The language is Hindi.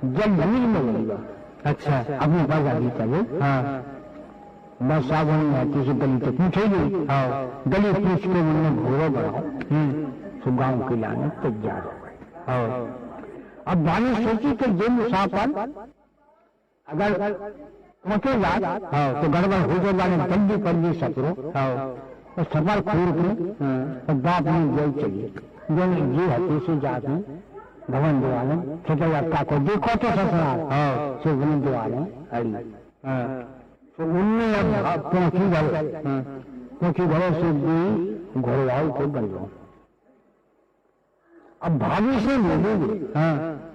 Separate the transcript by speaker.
Speaker 1: जल जमीन में लगेगा।
Speaker 2: अच्छा,
Speaker 1: अपने पास आगे चले।
Speaker 2: हाँ,
Speaker 1: बस सावन में आती से गली तो पूछेगी।
Speaker 2: हाँ,
Speaker 1: गली पूछ के उनने घोड़ो बढ़ाओ, तो गांव के लाने तैयार हो गए।
Speaker 2: हाँ,
Speaker 1: अब भाभी सोची कि ये मुसाफिर अगर पहुंचेगा तो गड़बड़ हो जाए, जल्दी कर दी सफरो। तो सफर खोल के बाप ने जल चली जो जी हती से जाके भवन द्वारे छठा को देखो तो ससुराल से भवन द्वारे अड़ी। तो उनने अब पहुंची घरों से भी घोड़ाओं को बन लो। अब भाभी से मिलेगी।